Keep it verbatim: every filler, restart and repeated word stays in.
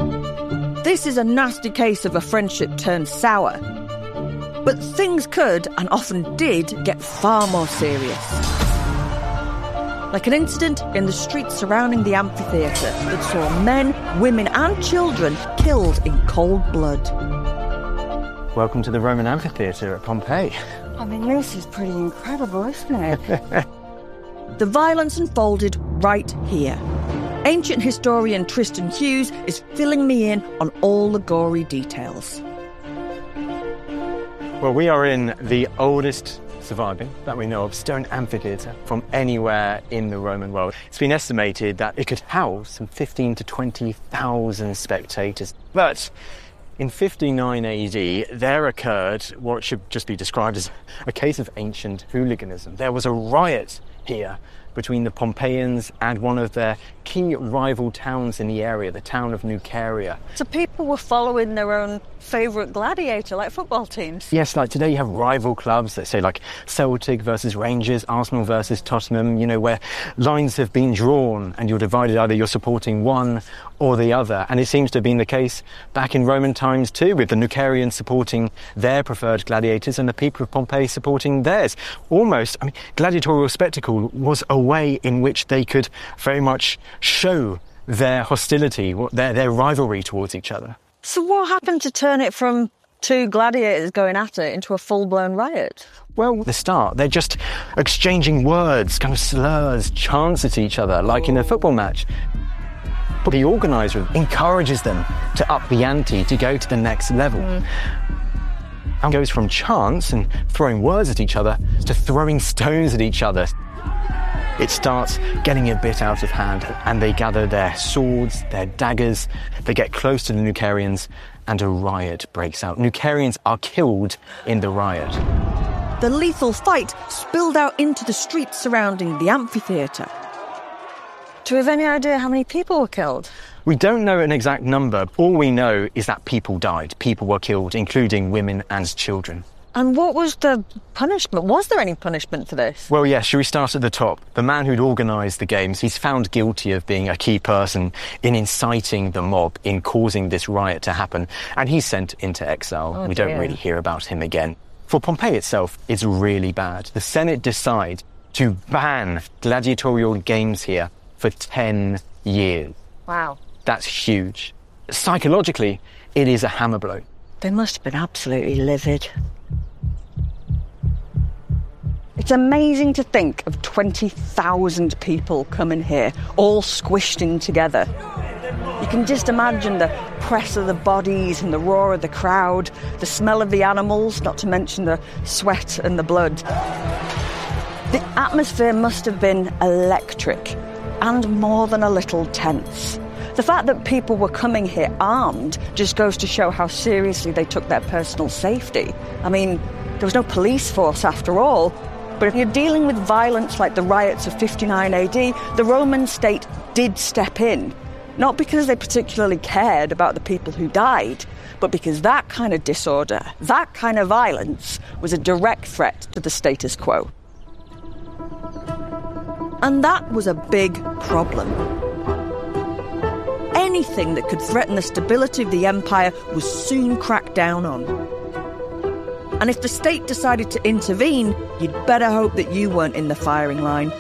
This is a nasty case of a friendship turned sour. But things could, and often did, get far more serious. Like an incident in the streets surrounding the amphitheatre that saw men, women and children killed in cold blood. Welcome to the Roman amphitheatre at Pompeii. I mean, this is pretty incredible, isn't it? The violence unfolded right here. Ancient historian Tristan Hughes is filling me in on all the gory details. Well, we are in the oldest surviving, that we know of, stone amphitheatre from anywhere in the Roman world. It's been estimated that it could house some fifteen to twenty thousand spectators. But in fifty-nine A D, there occurred what should just be described as a case of ancient hooliganism. There was a riot here between the Pompeians and one of their key rival towns in the area, the town of Nuceria. So people were following their own favourite gladiator, like football teams? Yes, like today you have rival clubs, let's say like Celtic versus Rangers, Arsenal versus Tottenham, you know, where lines have been drawn and you're divided, either you're supporting one or the other. And it seems to have been the case back in Roman times too, with the Nucerians supporting their preferred gladiators and the people of Pompeii supporting theirs. Almost, I mean, gladiatorial spectacle was a way in which they could very much show their hostility, their, their rivalry towards each other. So what happened to turn it from two gladiators going at it into a full-blown riot? Well, at the start, they're just exchanging words, kind of slurs, chants at each other, like in a football match. But the organiser encourages them to up the ante, to go to the next level. Mm. And goes from chants and throwing words at each other to throwing stones at each other. It starts getting a bit out of hand, and they gather their swords, their daggers, they get close to the Nucerians, and a riot breaks out. Nucerians are killed in the riot. The lethal fight spilled out into the streets surrounding the amphitheatre. Do we have any idea how many people were killed? We don't know an exact number. All we know is that people died. People were killed, including women and children. And what was the punishment? Was there any punishment for this? Well, yes, shall we start at the top? The man who'd organised the games, he's found guilty of being a key person in inciting the mob, in causing this riot to happen, and he's sent into exile. Oh, we dear. don't really hear about him again. For Pompeii itself, it's really bad. The Senate decide to ban gladiatorial games here for ten years. Wow. That's huge. Psychologically, it is a hammer blow. They must have been absolutely livid. It's amazing to think of twenty thousand people coming here, all squished in together. You can just imagine the press of the bodies and the roar of the crowd, the smell of the animals, not to mention the sweat and the blood. The atmosphere must have been electric and more than a little tense. The fact that people were coming here armed just goes to show how seriously they took their personal safety. I mean, there was no police force after all. But if you're dealing with violence like the riots of fifty-nine A D, the Roman state did step in. Not because they particularly cared about the people who died, but because that kind of disorder, that kind of violence, was a direct threat to the status quo. And that was a big problem. Anything that could threaten the stability of the empire was soon cracked down on. And if the state decided to intervene, you'd better hope that you weren't in the firing line.